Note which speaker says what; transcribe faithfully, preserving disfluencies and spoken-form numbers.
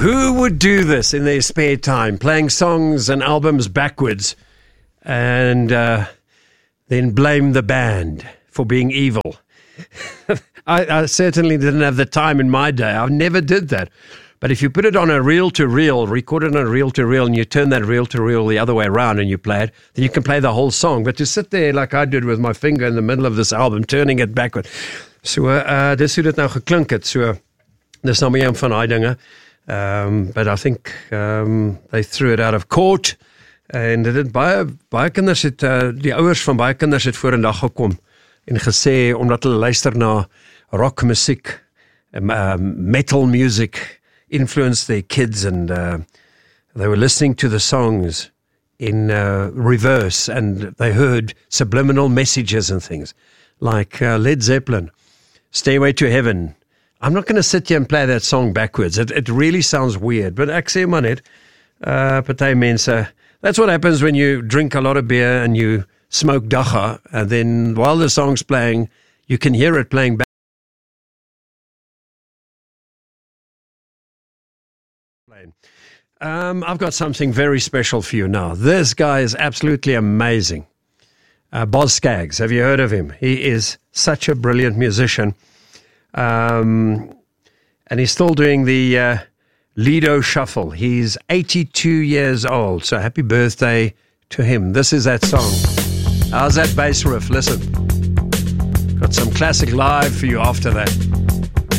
Speaker 1: Who would do this in their spare time, playing songs and albums backwards and uh, then blame the band for being evil? I, I certainly didn't have the time in my day. I never did that. But if you put it on a reel-to-reel, record it on a reel-to-reel, and you turn that reel-to-reel the other way around and you play it, then you can play the whole song. But to sit there like I did with my finger in the middle of this album, turning it backward. So, uh, dis hoe dit nou geklink het. So, dis nou meer een van die dinge. Um, but I think um, they threw it out of court. En dit het baie, baie kinders het, uh, die ouers van baie kinders het voor 'n dag gekom en gesê, omdat hulle luister na rockmusiek, uh, metal music, influenced their kids, and uh, they were listening to the songs in uh, reverse, and they heard subliminal messages and things like uh, Led Zeppelin, Stairway to Heaven. I'm not going to sit here and play that song backwards. It, it really sounds weird, but ek sê maar net, uh, party mense, that's what happens when you drink a lot of beer and you smoke dagga, and then while the song's playing, you can hear it playing back. Um, I've got something very special for you now. This guy is absolutely amazing. Uh, Boz Scaggs, have you heard of him? He is such a brilliant musician. Um, and he's still doing the uh, Lido Shuffle. He's eighty-two years old, so happy birthday to him. This is that song. How's that bass riff? Listen. Got some classic live for you after that.